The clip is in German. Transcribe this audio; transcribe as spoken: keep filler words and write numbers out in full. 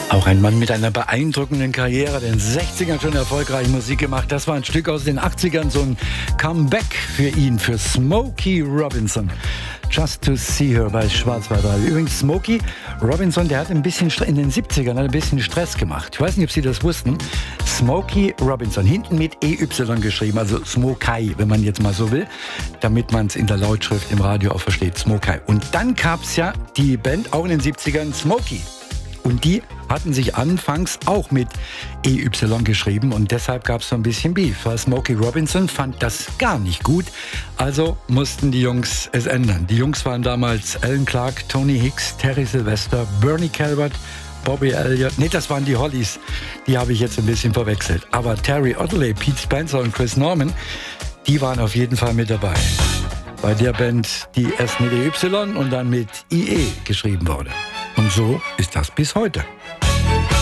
Auch ein Mann mit einer beeindruckenden Karriere, in den sechzigern schon erfolgreich Musik gemacht. Das war ein Stück aus den achtzigern, so ein Comeback für ihn, für Smokey Robinson. Just to See Her bei Schwarzwald. Übrigens, Smokey Robinson, der hat ein bisschen in den siebzigern ein bisschen Stress gemacht. Ich weiß nicht, ob Sie das wussten. Smokey Robinson, hinten mit E Y geschrieben, also Smokey, wenn man jetzt mal so will, damit man es in der Lautschrift im Radio auch versteht, Smokey. Und dann gab es ja die Band, auch in den siebzigern, Smokey. Und die hatten sich anfangs auch mit E Y geschrieben und deshalb gab es so ein bisschen Beef. Weil Smokey Robinson fand das gar nicht gut, also mussten die Jungs es ändern. Die Jungs waren damals Alan Clark, Tony Hicks, Terry Sylvester, Bernie Calvert, Bobby Elliott. Nee, das waren die Hollies. Die habe ich jetzt ein bisschen verwechselt. Aber Terry Ottley, Pete Spencer und Chris Norman, die waren auf jeden Fall mit dabei. Bei der Band, die erst mit E Y und dann mit I E geschrieben wurde. Und so ist das bis heute.